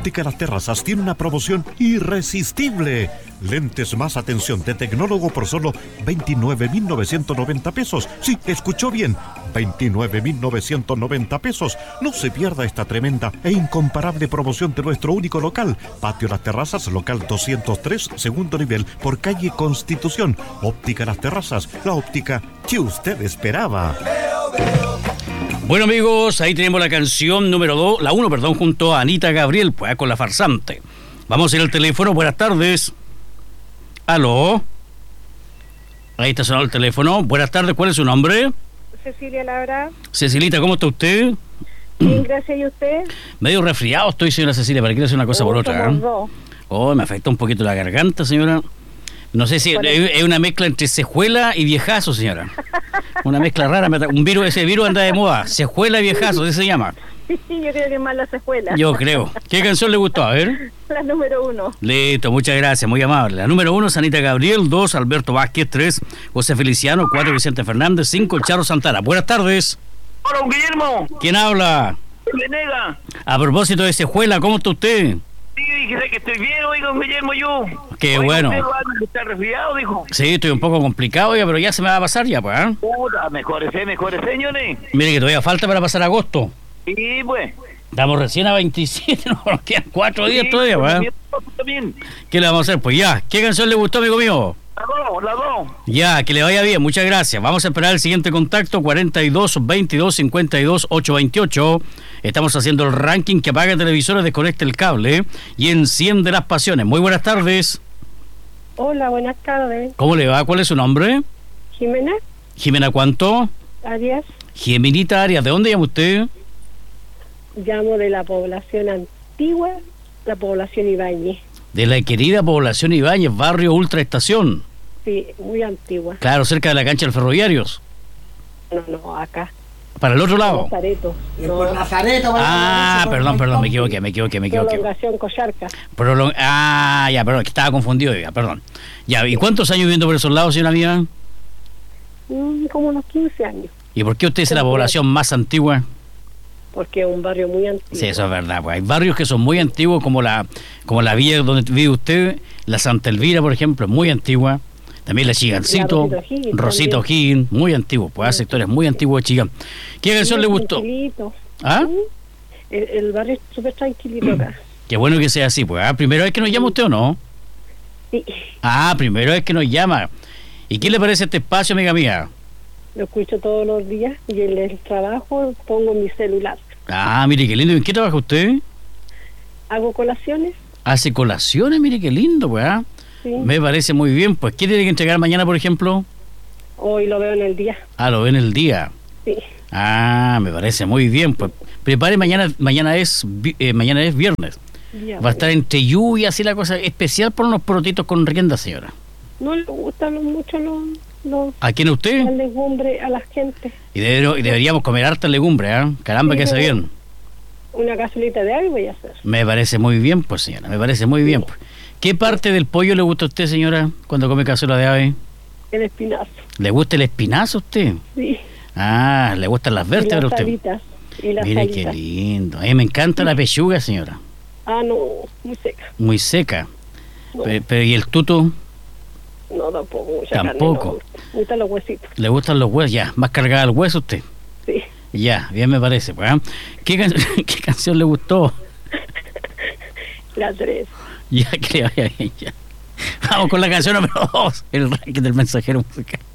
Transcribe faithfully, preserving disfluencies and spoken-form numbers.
Óptica Las Terrazas tiene una promoción irresistible. Lentes más atención de tecnólogo por solo veintinueve mil novecientos noventa pesos. Sí, escuchó bien, veintinueve mil novecientos noventa pesos. No se pierda esta tremenda e incomparable promoción de nuestro único local. Patio Las Terrazas, local doscientos tres, segundo nivel, por calle Constitución. Óptica Las Terrazas, la óptica que usted esperaba. Bueno, amigos, ahí tenemos la canción número dos, la uno, perdón, junto a Anita Gabriel, pues con La Farsante. Vamos a ir al teléfono. Buenas tardes. ¿Aló? Ahí está sonando el teléfono. Buenas tardes, ¿cuál es su nombre? Cecilia Labra. Cecilita, ¿cómo está usted? Bien, gracias. ¿Y usted? Medio resfriado estoy, señora Cecilia, para que le hacer una cosa oh, por otra. ¿eh? Oh, me afecta un poquito la garganta, señora. No sé si es, es una mezcla entre cejuela y viejazo, señora. Una mezcla rara. Un virus, ese virus anda de moda. Cejuela y viejazo, ¿qué se llama? Sí, yo creo que es más la cejuela. Yo creo. ¿Qué canción le gustó? A ver. La número uno. Listo, muchas gracias, muy amable. La número uno, Sanita Gabriel. Dos, Alberto Vázquez. Tres, José Feliciano. Cuatro, Vicente Fernández. Cinco, el Charro Santana. Buenas tardes. Hola, don Guillermo. ¿Quién habla? Venega. A propósito de cejuela, ¿cómo está usted? Sí, dije que estoy bien, oiga, don Guillermo, yo. Qué oiga, bueno. ¿usted está resfriado, dijo? Sí, estoy un poco complicado, ya, pero ya se me va a pasar ya, pues. ¿eh? Puta, mejorese, mejorese, señores. Mire que todavía falta para pasar agosto. Sí, pues. Estamos recién a veintisiete, no, nos quedan cuatro días sí, todavía, pues. También. ¿Qué le vamos a hacer? Pues ya, ¿qué canción le gustó, amigo mío? La dos, la dos. Ya, que le vaya bien, muchas gracias. Vamos a esperar el siguiente contacto, cuarenta y dos, veintidós, cincuenta y dos, ochocientos veintiocho. Estamos haciendo el ranking que apaga televisores, desconecte el cable y enciende las pasiones. Muy buenas tardes. Hola, buenas tardes. ¿Cómo le va? ¿Cuál es su nombre? Jimena. Jimena, ¿cuánto? Arias. Jimenita Arias, ¿de dónde llama usted? Llamo de la población antigua, la población Ibáñez. De la querida población Ibáñez, barrio Ultra Estación. Sí, muy antigua. Claro, cerca de la cancha del Ferroviarios. No, no, acá. ¿Para el otro lado? Nazareto. No. Por Nazareto. Ah, perdón, perdón, me equivoqué, me equivoqué, me equivoqué. Prolongación Coyarca. Prolong... Ah, ya, perdón, que estaba confundido, ya, perdón. Ya, ¿y cuántos años viviendo por esos lados, señora mía? Mm, como unos quince años. ¿Y por qué usted es la población más antigua? Porque es un barrio muy antiguo. Sí, eso es verdad, pues hay barrios que son muy antiguos, como la como la villa donde vive usted, la Santa Elvira, por ejemplo, es muy antigua. También la Chigancito, Rosita O'Higgins, muy antiguo, pues hay sectores muy antiguos de Chigán. ¿Qué canción le gustó? Tranquilito. ¿Ah? El, el barrio es súper tranquilito acá. Qué bueno que sea así, pues. ¿Ah? ¿Primera vez que nos llama usted o no? Sí. Ah, primera vez que nos llama. ¿Y qué le parece este espacio, amiga mía? Lo escucho todos los días y en el trabajo pongo mi celular. Ah, mire qué lindo. ¿En qué trabaja usted? Hago colaciones. Hace colaciones, mire qué lindo, pues. ¿ah? Sí. Me parece muy bien. Pues, ¿qué tiene que entregar mañana, por ejemplo? Hoy lo veo en el día. Ah, lo ve en el día. Sí. Ah, me parece muy bien. Pues, prepare mañana, mañana es eh, mañana es viernes. Ya, Va a estar entre lluvia, así la cosa especial por unos porotitos con rienda, señora. No le gustan mucho los... los ¿A quién usted? la legumbre a la gente. Y, debe, y deberíamos comer harta legumbre, ¿ah? ¿eh? Caramba, Sí, que hace bien. Una cazuelita de algo voy a hacer. Me parece muy bien, pues, señora. Me parece muy bien, pues. ¿Qué parte del pollo le gusta a usted, señora, cuando come cazuela de ave? El espinazo. ¿Le gusta el espinazo a usted? Sí. Ah, ¿le gustan las vértebras a usted? Alitas, y las Mire alitas. qué lindo. A mí me encanta la pechuga, señora. Ah, no, muy seca. Muy seca. No, Pero, pero, ¿y el tuto? no tampoco. Mucha Tampoco. Carne, no. Me gustan los huesitos. ¿Le gustan los huesos? Ya, más cargada el hueso a usted. Sí. Ya, bien me parece. Pues, ¿eh? ¿Qué, can... ¿Qué canción le gustó? La tres. Ya, que le vaya bien, ya. Vamos con la canción número dos, el ranking del mensajero musical.